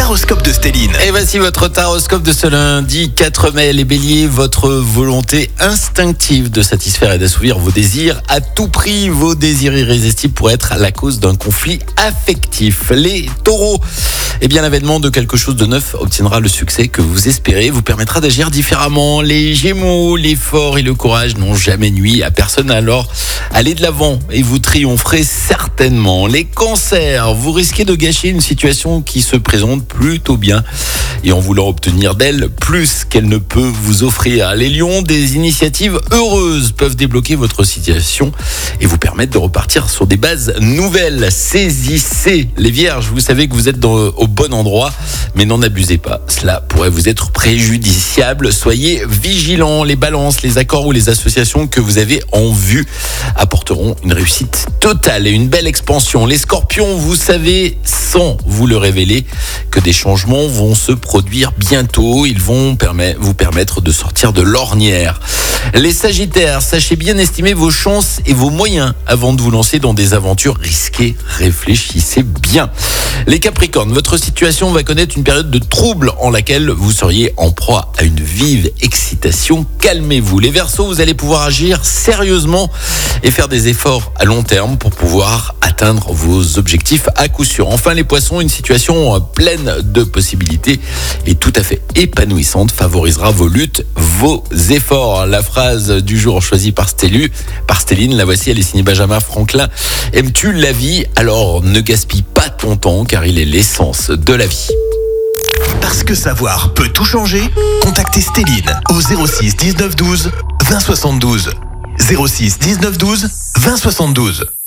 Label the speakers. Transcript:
Speaker 1: taroscope de Stéline.
Speaker 2: Et voici votre taroscope de ce lundi 4 mai. Les béliers, votre volonté instinctive de satisfaire et d'assouvir vos désirs à tout prix. Vos désirs irrésistibles pourraient être la cause d'un conflit affectif. Les taureaux, l'avènement de quelque chose de neuf obtiendra le succès que vous espérez, vous permettra d'agir différemment. Les gémeaux, l'effort et le courage n'ont jamais nui à personne, alors allez de l'avant et vous triompherez certainement. Les cancers, vous risquez de gâcher une situation qui se présente plutôt bien et en voulant obtenir d'elle plus qu'elle ne peut vous offrir. Les lions, des initiatives heureuses peuvent débloquer votre situation et vous permettre de repartir sur des bases nouvelles. Saisissez. Les vierges, vous savez que vous êtes au bon endroit, mais n'en abusez pas. Cela pourrait vous être préjudiciable. Soyez vigilants. Les balances, les accords ou les associations que vous avez en vue apporteront une réussite totale et une belle expansion. Les scorpions, vous savez, sans vous le révéler, que des changements vont se produire bientôt. Ils vont vous permettre de sortir de l'ornière. Les sagittaires, sachez bien estimer vos chances et vos moyens avant de vous lancer dans des aventures risquées. Réfléchissez bien. Les capricornes, votre situation va connaître une période de trouble en laquelle vous seriez en proie à une vive excitation. Calmez-vous. Les verseaux, vous allez pouvoir agir sérieusement et faire des efforts à long terme pour pouvoir atteindre vos objectifs à coup sûr. Enfin, les poissons, une situation pleine de possibilités et tout à fait épanouissante favorisera vos luttes, vos efforts. La phrase du jour choisie par Stéline, la voici, elle est signée Benjamin Franklin. Aimes-tu la vie? Alors ne gaspille pas ton temps car il est l'essence de la vie.
Speaker 1: Parce que savoir peut tout changer, contactez Stéline au 06 19 12 20 72. 06 19 12 20 72.